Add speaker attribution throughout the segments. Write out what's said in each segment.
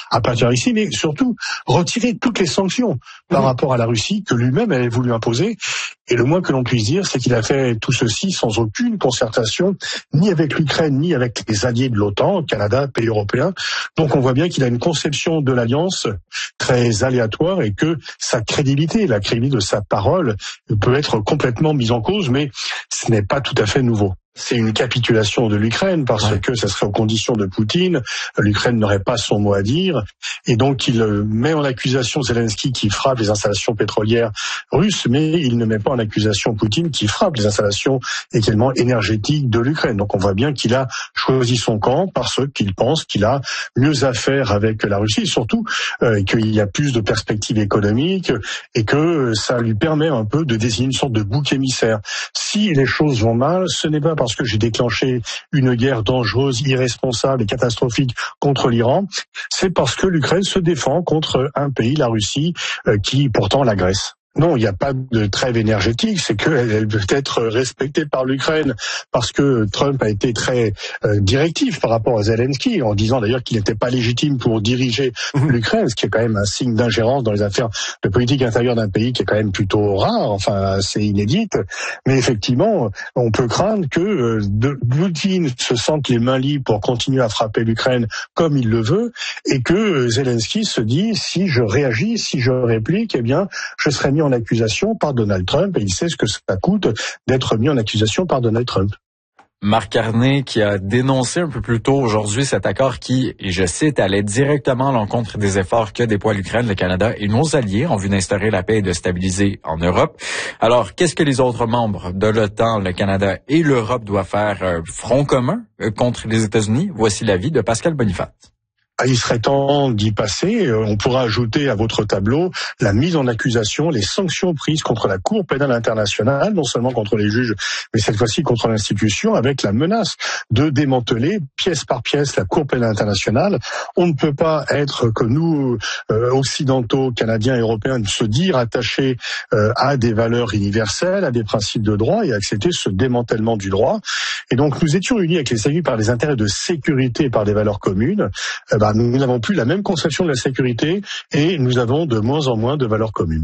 Speaker 1: à partir d'ici, mais surtout retirer toutes les sanctions par rapport à la Russie que lui-même avait voulu imposer. Et le moins que l'on puisse dire, c'est qu'il a fait tout ceci sans aucune concertation, ni avec l'Ukraine, ni avec les alliés de l'OTAN, Canada, pays européens. Donc on voit bien qu'il a une conception de l'alliance très aléatoire et que sa crédibilité, la crédibilité de sa parole peut être complètement mise en cause, mais ce n'est pas tout à fait nouveau. C'est une capitulation de l'Ukraine parce que ça serait aux conditions de Poutine. L'Ukraine n'aurait pas son mot à dire. Et donc, il met en accusation Zelensky qui frappe les installations pétrolières russes, mais il ne met pas en accusation Poutine qui frappe les installations également énergétiques de l'Ukraine. Donc, on voit bien qu'il a choisi son camp parce qu'il pense qu'il a mieux à faire avec la Russie et surtout qu'il y a plus de perspectives économiques et que ça lui permet un peu de désigner une sorte de bouc émissaire. Si les choses vont mal, ce n'est pas parce que j'ai déclenché une guerre dangereuse, irresponsable et catastrophique contre l'Iran, c'est parce que l'Ukraine se défend contre un pays, la Russie, qui pourtant l'agresse. Non, il n'y a pas de trêve énergétique, c'est qu'elle peut être respectée par l'Ukraine parce que Trump a été très directif par rapport à Zelensky, en disant d'ailleurs qu'il n'était pas légitime pour diriger l'Ukraine, ce qui est quand même un signe d'ingérence dans les affaires de politique intérieure d'un pays qui est quand même plutôt rare, enfin assez inédite. Mais effectivement, on peut craindre que Poutine se sente les mains libres pour continuer à frapper l'Ukraine comme il le veut, et que Zelensky se dit si je réagis, si je réplique, eh bien je serai mis en accusation par Donald Trump, et il sait ce que ça coûte d'être mis en accusation par Donald Trump.
Speaker 2: Marc Carney qui a dénoncé un peu plus tôt aujourd'hui cet accord qui, et je cite, allait directement à l'encontre des efforts que déploie l'Ukraine, le Canada et nos alliés en vue d'instaurer la paix et de stabiliser en Europe. Alors, qu'est-ce que les autres membres de l'OTAN, le Canada et l'Europe doivent faire front commun contre les États-Unis? Voici l'avis de Pascal Boniface.
Speaker 1: Il serait temps d'y passer. On pourra ajouter à votre tableau la mise en accusation, les sanctions prises contre la Cour pénale internationale, non seulement contre les juges, mais cette fois-ci contre l'institution, avec la menace de démanteler pièce par pièce la Cour pénale internationale. On ne peut pas être que nous, occidentaux, canadiens et européens, se dire attachés à des valeurs universelles, à des principes de droit et accepter ce démantèlement du droit. Et donc nous étions unis avec les États-Unis par des intérêts de sécurité et par des valeurs communes. Nous n'avons plus la même conception de la sécurité et nous avons de moins en moins de valeurs communes.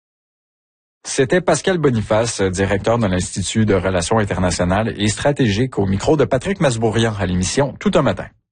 Speaker 2: C'était Pascal Boniface, directeur de l'Institut de relations internationales et stratégiques, au micro de Patrick Masbourian à l'émission Tout un matin.